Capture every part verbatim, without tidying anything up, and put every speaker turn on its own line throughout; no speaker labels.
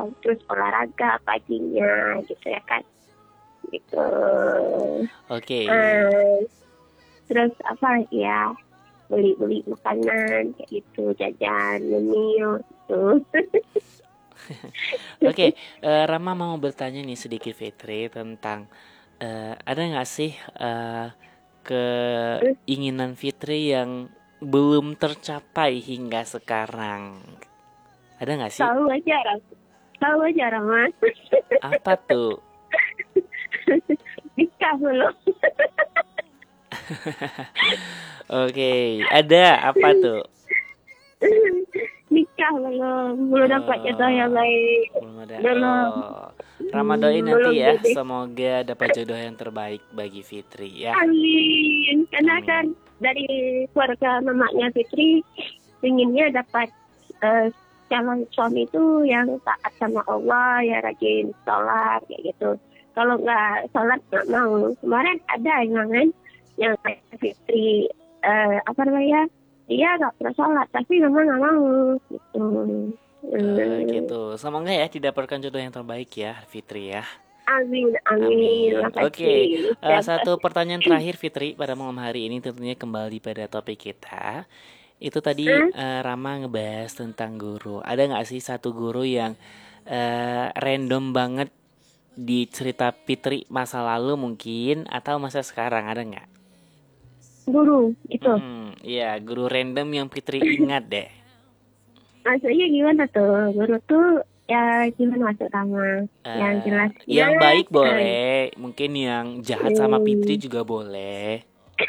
terus olahraga paginya gitu ya kan. Gitu.
Oke.
Uh, terus apa lagi ya? Beli-beli makanan kayak gitu, jajan, nyemil gitu.
Oke, okay, uh, Rama mau bertanya nih sedikit Fitri tentang uh, ada nggak sih uh, keinginan Fitri yang belum tercapai hingga sekarang? Ada nggak sih?
Tahu aja, tahu aja Rama.
Apa tuh?
Nikah belum.
Oke, okay. Ada apa tuh?
Nikah belum, belum oh, dapat jodoh yang baik.
Belum ada. Belum. Oh. Ramadoin nanti ya, jadi. Semoga dapat jodoh yang terbaik bagi Fitri ya.
Amin. Karena Amin. Kan dari keluarga mamanya Fitri inginnya dapat uh, calon suami itu yang taat sama Allah, ya rajin sholat kayak gitu. Kalau nggak sholat nggak mau. Kemarin ada yang kan yang kayak Fitri uh, apa namanya, dia nggak pernah sholat tapi memang nggak mau gitu.
Uh, gitu. Semoga ya didapatkan jodoh yang terbaik ya Fitri ya.
Amin, amin. amin.
Oke, okay. uh, satu pertanyaan terakhir Fitri pada malam hari ini tentunya kembali pada topik kita. Itu tadi hmm? uh, Rama ngebahas tentang guru. Ada nggak sih satu guru yang uh, random banget di cerita Fitri masa lalu mungkin atau masa sekarang, ada nggak?
Guru itu?
Hmm, iya, guru random yang Fitri ingat deh.
Maksudnya gimana tuh? Guru tuh ya gimana maksud Rama? Uh, yang jelas.
Yang ya, baik boleh, mungkin yang jahat sama Fitri juga boleh.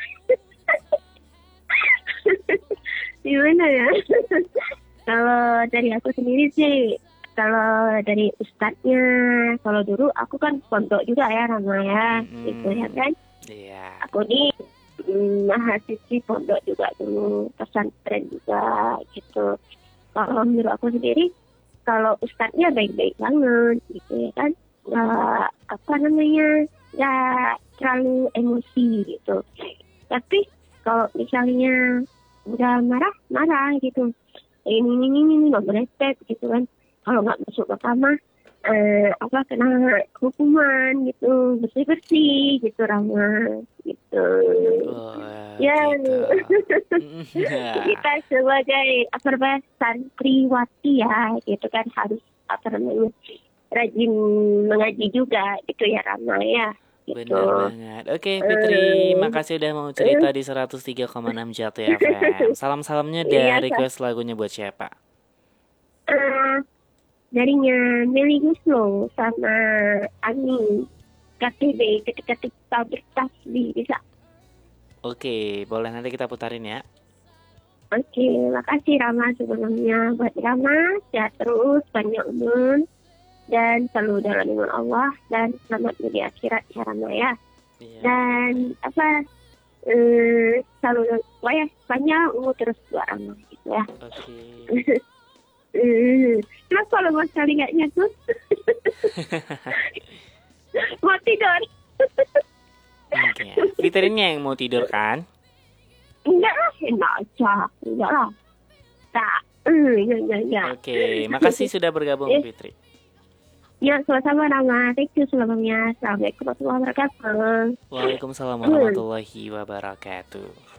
Gimana ya? Kalau dari aku sendiri sih, kalau dari ustadznya, kalau dulu aku kan pondok juga ya Rama ya, hmm, gitu ya kan?
Iya.
Aku nih mm, mahasiswi pondok juga dulu, pesantren juga gitu. Kalau menurut aku sendiri, kalau ustadznya baik-baik banget gitu ya kan, nggak apa namanya, nggak terlalu emosi gitu. Tapi kalau misalnya udah marah, marah gitu. Ini, ini, ini, ini, nggak berespek gitu kan. Kalau nggak masuk ke kamar, eh, apa, kena hukuman gitu. Bersih-bersih gitu, Rama. Gitu.
Oh,
ya,
gitu.
Kita sebagai apa, santriwati ya, gitu kan. Harus, apa namanya, rajin mengaji juga gitu ya, Rama ya. Gitu.
Benar banget. Oke Fitri, uh, makasih udah mau cerita di seratus tiga koma enam Jatuh F M. Salam-salamnya dan request lagunya buat siapa?
Uh, darinya Meli Guslo sama Ani K T B, ketika bertasbih bisa.
Oke, boleh nanti kita putarin ya.
Oke, makasih Rama sebelumnya. Buat Rama, sehat terus, banyak umur dan selalu dalam lindungan Allah dan selamat di akhirat ya Rama ya. Iya. Dan apa eh, selalu wah ya banyak umur terus buat Rama gitu ya.
Oke.
Terus kalau mau sekali nggak nyatus mau tidur.
Oke. Fitrinya yang mau tidur kan?
Enggak lah, enggak aja, enggak lah. Tak, enggak enggak enggak.
Oke, makasih sudah bergabung Fitri.
Ya, sama-sama Rama. Thank you sebelumnya. Assalamualaikum warahmatullahi wabarakatuh.
Waalaikumsalam warahmatullahi wabarakatuh.